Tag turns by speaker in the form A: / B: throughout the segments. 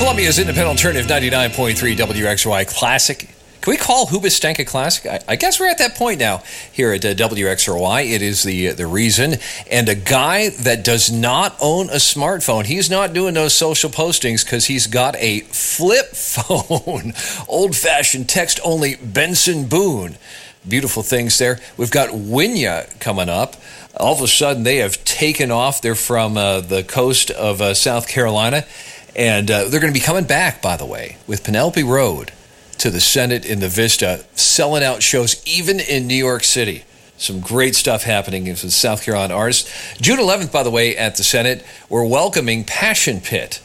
A: Columbia's independent alternative 99.3 WXY Classic. Can we call Hoobastank a classic? I guess we're at that point now here at WXRY. It is the reason. And a guy that does not own a smartphone, he's not doing those social postings because he's got a flip phone. Old-fashioned text-only Benson Boone. Beautiful things there. We've got Winya coming up. All of a sudden, they have taken off. They're from the coast of South Carolina. And they're going to be coming back, by the way, with Penelope Road to the Senate in the Vista, selling out shows even in New York City. Some great stuff happening with South Carolina artists. June 11th, by the way, at the Senate, we're welcoming Passion Pit,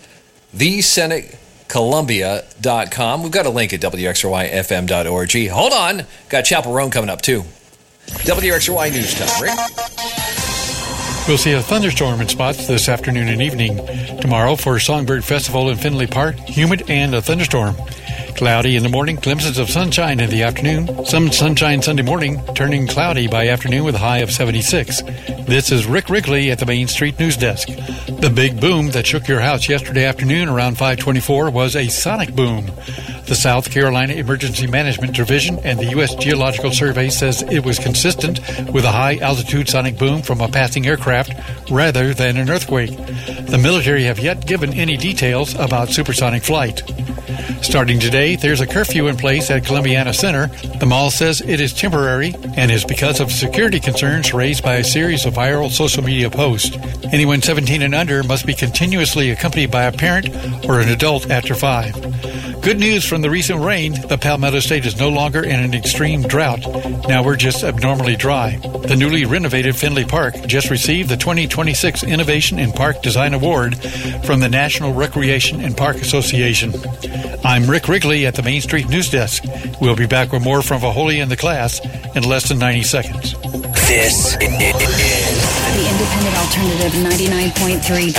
A: thesenatecolumbia.com. We've got a link at wxryfm.org. Hold on. Got Chapel Roan coming up, too. WXRY News Time. Rick?
B: We'll see a thunderstorm in spots this afternoon and evening. Tomorrow for Songbird Festival in Findlay Park, humid and a thunderstorm. Cloudy in the morning, glimpses of sunshine in the afternoon. Some sunshine Sunday morning, turning cloudy by afternoon with a high of 76. This is Rick Wrigley at the Main Street News Desk. The big boom that shook your house yesterday afternoon around 5:24 was a sonic boom. The South Carolina Emergency Management Division and the U.S. Geological Survey says it was consistent with a high-altitude sonic boom from a passing aircraft rather than an earthquake. The military have yet given any details about supersonic flight. Starting today, there's a curfew in place at Columbiana Center. The mall says it is temporary and is because of security concerns raised by a series of viral social media posts. Anyone 17 and under must be continuously accompanied by a parent or an adult after 5. Good news from the recent rain. The Palmetto State is no longer in an extreme drought. Now we're just abnormally dry. The newly renovated Findlay Park just received the 2026 Innovation in Park Design Award from the National Recreation and Park Association. I'm Rick Wrigley at the Main Street News Desk. We'll be back with more from Vaholi and the class in less than 90 seconds.
C: This is
D: the Independent Alternative 99.3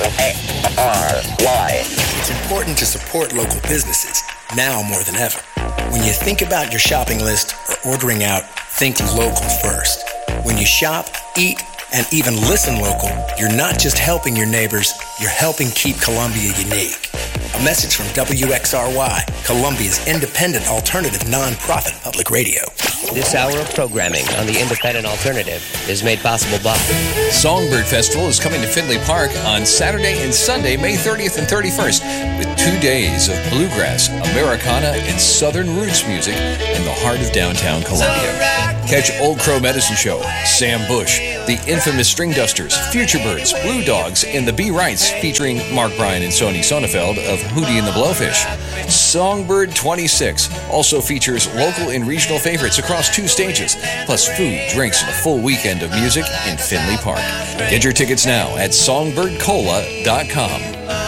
C: WXRY. It's important to support local businesses now more than ever. When you think about your shopping list or ordering out, think local first. When you shop, eat, and even listen local, you're not just helping your neighbors, you're helping keep Columbia unique. A message from WXRY, Columbia's independent alternative nonprofit public radio.
E: This hour of programming on the Independent Alternative is made possible by
A: Songbird Festival is coming to Findlay Park on Saturday and Sunday, May 30th and 31st, with 2 days of bluegrass, Americana, and Southern roots music in the heart of downtown Columbia. Catch Old Crow Medicine Show, Sam Bush, the infamous String Dusters, Futurebirds, Blue Dogs, and the B. Wrights featuring Mark Bryan and Sonny Sonnefeld of Hootie and the Blowfish. Songbird 26 also features local and regional favorites across 2 stages, plus food, drinks, and a full weekend of music in Findlay Park. Get your tickets now at songbirdcola.com.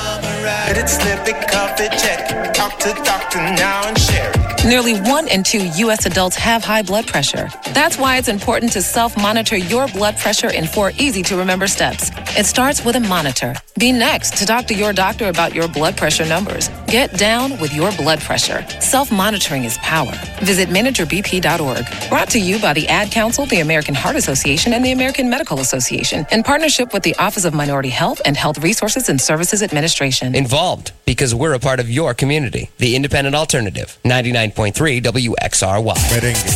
F: Talk to doctor now and share it.
G: Nearly 1 in 2 U.S. adults have high blood pressure. That's why it's important to self-monitor your blood pressure in 4 easy-to-remember steps. It starts with a monitor. Be next to talk to your doctor about your blood pressure numbers. Get down with your blood pressure. Self-monitoring is power. Visit managerbp.org. Brought to you by the Ad Council, the American Heart Association, and the American Medical Association, in partnership with the Office of Minority Health and Health Resources and Services Administration.
E: Involved because we're a part of your community. The Independent Alternative, 99.3 WXRY.